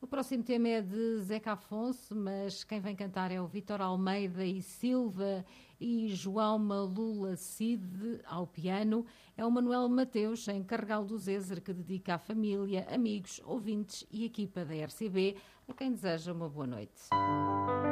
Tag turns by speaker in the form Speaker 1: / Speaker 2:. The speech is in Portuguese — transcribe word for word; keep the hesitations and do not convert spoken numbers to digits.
Speaker 1: próximo tema é de Zeca Afonso, mas quem vem cantar é o Vítor Almeida e Silva e João Malula Cid ao piano. É o Manuel Mateus, em Carregal do Zezer, que dedica à família, amigos, ouvintes e equipa da R C B, a quem deseja uma boa noite.